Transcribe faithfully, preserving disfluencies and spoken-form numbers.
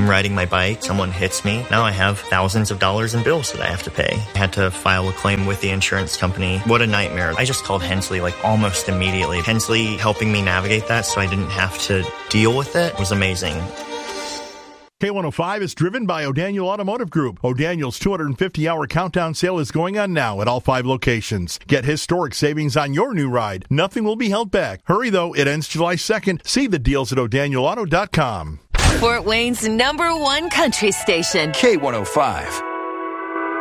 I'm riding my bike, someone hits me. Now I have thousands of dollars in bills that I have to pay. I had to file a claim with the insurance company. What a nightmare. I just called Hensley like almost immediately. Hensley helping me navigate that so I didn't have to deal with it was amazing. K one oh five is driven by O'Daniel Automotive Group. O'Daniel's two hundred fifty hour countdown sale is going on now at all five locations. Get historic savings on your new ride. Nothing will be held back. Hurry, though. It ends July second. See the deals at o'daniel auto dot com. Fort Wayne's number one country station. K one oh five.